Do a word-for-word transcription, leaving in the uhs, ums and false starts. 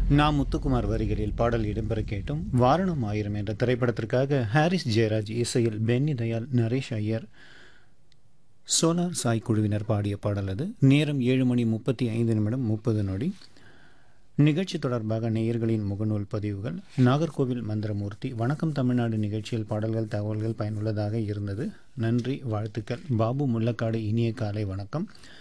நான் முத்துக்குமார் வரிகளில் பாடல் இடம்பெற கேட்டும் வாரணம் ஆயிரம் என்ற திரைப்படத்திற்காக ஹாரிஸ் ஜெயராஜ் இசையில் பென்னி தயாள், நரேஷ் ஐயர், சோலார் சாய் குழுவினர் பாடிய பாடல் அது. நேரம் ஏழு மணி முப்பத்தி ஐந்து நிமிடம் முப்பது நொடி. நிகழ்ச்சி தொடர்பாக நேயர்களின் முகநூல் பதிவுகள். நாகர்கோவில் மந்திரமூர்த்தி, வணக்கம் தமிழ்நாடு நிகழ்ச்சியில் பாடல்கள் தகவல்கள் பயனுள்ளதாக இருந்தது, நன்றி வாழ்த்துக்கள். பாபு முள்ளக்காடு, இனிய காலை வணக்கம்.